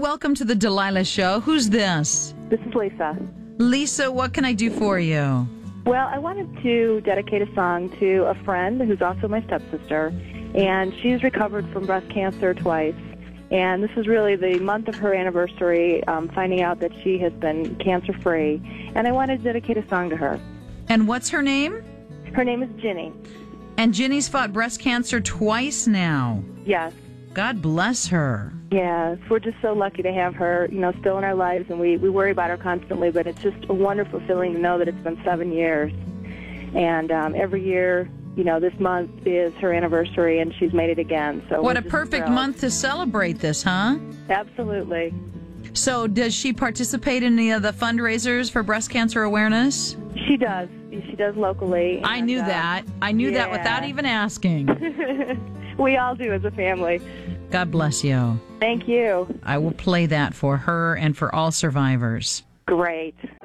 welcome to the Delilah Show. Who's this? This is Lisa. Lisa, what can I do for you? Well, I wanted to dedicate a song to a friend who's also my stepsister, and she's recovered from breast cancer twice. And this is really the month of her anniversary, finding out that she has been cancer-free. And I wanted to dedicate a song to her. And what's her name? Her name is Ginny. And Ginny's fought breast cancer twice now. Yes. God bless her. Yes, we're just so lucky to have her, still in our lives, and we worry about her constantly, but it's just a wonderful feeling to know that it's been 7 years. And every year, this month is her anniversary, and she's made it again. So what a perfect month to celebrate this, huh? Absolutely. So does she participate in any of the fundraisers for breast cancer awareness? She does. She does locally. I knew that. I knew that without even asking. We all do as a family. God bless you. Thank you. I will play that for her and for all survivors. Great.